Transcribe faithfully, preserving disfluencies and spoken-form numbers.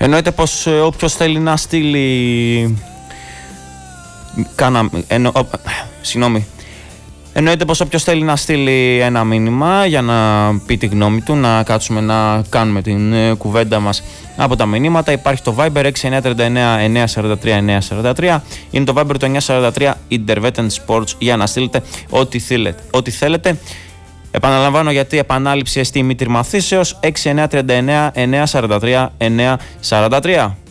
Εννοείται πως όποιος θέλει να στείλει. Κάνα. Εννο... Συγγνώμη. Εννοείται πως όποιος θέλει να στείλει ένα μήνυμα για να πει τη γνώμη του, να κάτσουμε να κάνουμε την ε, κουβέντα μας από τα μηνύματα, υπάρχει το Viber έξι εννιά τρία εννιά εννιά τέσσερα τρία εννιά τέσσερα τρία, είναι το Viber το εννιά τέσσερα τρία Intervetten Sports για να στείλετε ό,τι θέλετε. Ό,τι θέλετε. Επαναλαμβάνω, γιατί επανάληψη εστί μη τυρμαθήσεως έξι εννιά τρία εννιά εννιά τέσσερα τρία εννιά τέσσερα τρία.